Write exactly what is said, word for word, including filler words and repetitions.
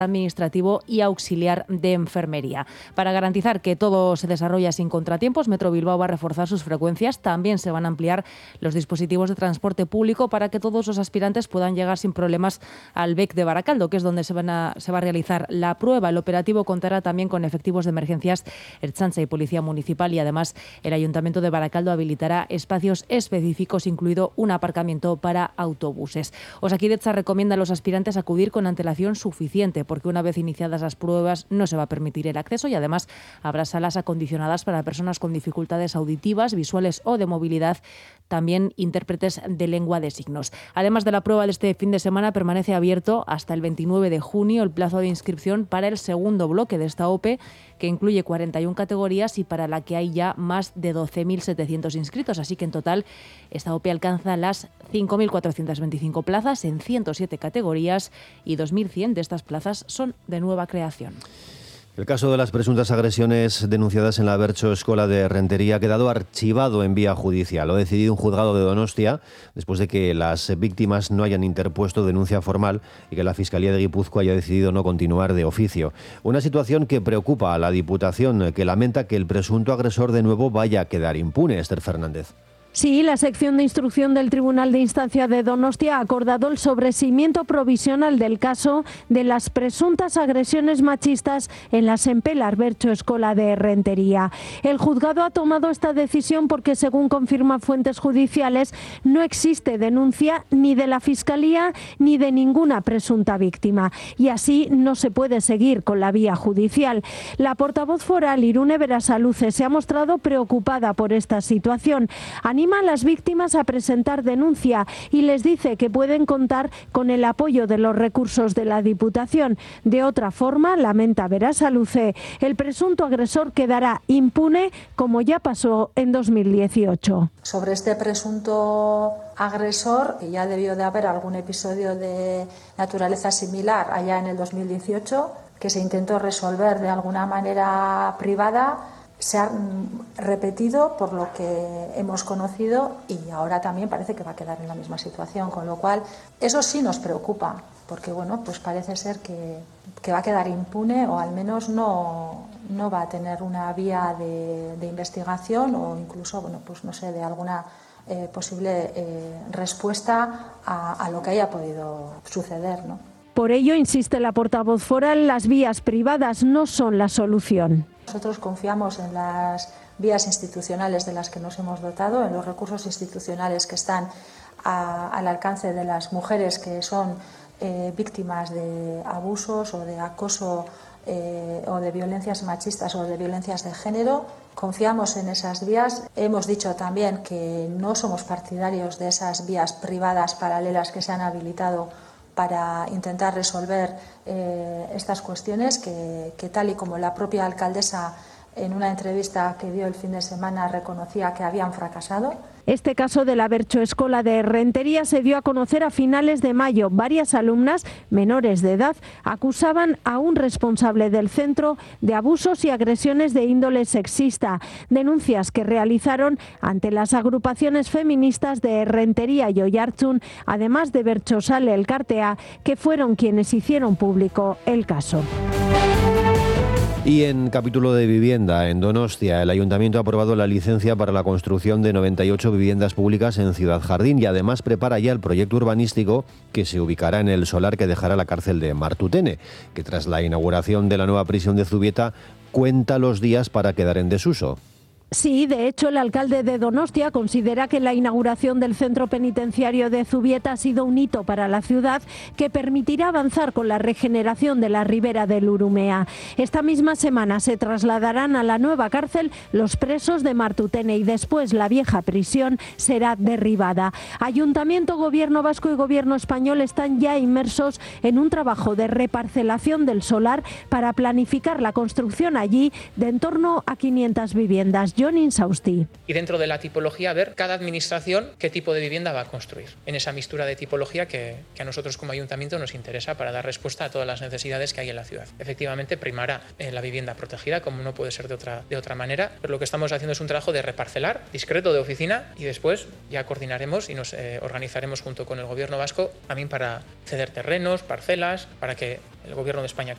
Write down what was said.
administrativo y auxiliar de enfermería. Para garantizar que todo se desarrolla sin contratiempos, Metro Bilbao va a reforzar sus frecuencias. También se van a ampliar los dispositivos de transporte público para que todos los aspirantes puedan llegar sin problemas al B E C de Baracaldo, que es donde se, van a, se va a realizar la prueba. El operativo contará también con efectivos de emergencias, Ertzaintza y Policía Municipal, y además el Ayuntamiento de Baracaldo habilitará espacios específicos, incluido un aparcamiento para autobuses. Osakidetza recomienda a los aspirantes acudir con antelación suficiente, porque una vez iniciadas las pruebas no se va a permitir el acceso, y además habrá salas acondicionadas para personas con dificultades auditivas, visuales o de movilidad, también intérpretes de lengua de signos. Además de la prueba de este fin de semana, permanece abierto hasta el veintinueve de junio el plazo de inscripción para el segundo bloque de esta O P E, que incluye cuarenta y una categorías y para la que hay ya más de doce mil setecientos inscritos. Así que en total esta O P E alcanza las cinco mil cuatrocientas veinticinco plazas en ciento siete categorías, y dos mil cien de estas plazas son de nueva creación. El caso de las presuntas agresiones denunciadas en la Bertso Escola de Rentería ha quedado archivado en vía judicial. Lo ha decidido un juzgado de Donostia después de que las víctimas no hayan interpuesto denuncia formal y que la Fiscalía de Guipúzcoa haya decidido no continuar de oficio. Una situación que preocupa a la Diputación, que lamenta que el presunto agresor de nuevo vaya a quedar impune. Esther Fernández. Sí, la sección de instrucción del Tribunal de Instancia de Donostia ha acordado el sobreseimiento provisional del caso de las presuntas agresiones machistas en la Sempelar Bertso Escola de Rentería. El juzgado ha tomado esta decisión porque, según confirman fuentes judiciales, no existe denuncia ni de la Fiscalía ni de ninguna presunta víctima, y así no se puede seguir con la vía judicial. La portavoz foral Irune Berasaluce se ha mostrado preocupada por esta situación. Anima a las víctimas a presentar denuncia y les dice que pueden contar con el apoyo de los recursos de la Diputación. De otra forma, lamenta Berasaluce, el presunto agresor quedará impune, como ya pasó en dos mil dieciocho. Sobre este presunto agresor, que ya debió de haber algún episodio de naturaleza similar allá en el dos mil dieciocho, que se intentó resolver de alguna manera privada, se ha repetido por lo que hemos conocido, y ahora también parece que va a quedar en la misma situación, con lo cual eso sí nos preocupa, porque bueno, pues parece ser que, que va a quedar impune, o al menos no, no va a tener una vía de, de investigación, o incluso, bueno, pues no sé, de alguna eh, posible eh, respuesta a, a lo que haya podido suceder, ¿no? Por ello, insiste la portavoz foral, las vías privadas no son la solución. Nosotros confiamos en las vías institucionales de las que nos hemos dotado, en los recursos institucionales que están a, al alcance de las mujeres que son eh, víctimas de abusos o de acoso eh, o de violencias machistas o de violencias de género. Confiamos en esas vías. Hemos dicho también que no somos partidarios de esas vías privadas paralelas que se han habilitado para intentar resolver eh, estas cuestiones que, que tal y como la propia alcaldesa en una entrevista que dio el fin de semana reconocía que habían fracasado. Este caso de la Bertso Escola de Rentería se dio a conocer a finales de mayo. Varias alumnas menores de edad acusaban a un responsable del centro de abusos y agresiones de índole sexista, denuncias que realizaron ante las agrupaciones feministas de Rentería y Oiartzun, además de Bertsozale Elkartea, que fueron quienes hicieron público el caso. Y en capítulo de vivienda, en Donostia, el Ayuntamiento ha aprobado la licencia para la construcción de noventa y ocho viviendas públicas en Ciudad Jardín, y además prepara ya el proyecto urbanístico que se ubicará en el solar que dejará la cárcel de Martutene, que tras la inauguración de la nueva prisión de Zubieta cuenta los días para quedar en desuso. Sí, de hecho, el alcalde de Donostia considera que la inauguración del centro penitenciario de Zubieta ha sido un hito para la ciudad que permitirá avanzar con la regeneración de la ribera del Urumea. Esta misma semana se trasladarán a la nueva cárcel los presos de Martutene y después la vieja prisión será derribada. Ayuntamiento, Gobierno vasco y Gobierno español están ya inmersos en un trabajo de reparcelación del solar para planificar la construcción allí de en torno a quinientas viviendas. John Insausti. Y dentro de la tipología, ver cada administración qué tipo de vivienda va a construir. En esa mistura de tipología que, que a nosotros como ayuntamiento nos interesa para dar respuesta a todas las necesidades que hay en la ciudad. Efectivamente, primará eh, la vivienda protegida, como no puede ser de otra, de otra manera, pero lo que estamos haciendo es un trabajo de reparcelar, discreto, de oficina, y después ya coordinaremos y nos eh, organizaremos junto con el Gobierno vasco también para ceder terrenos, parcelas, para que el Gobierno de España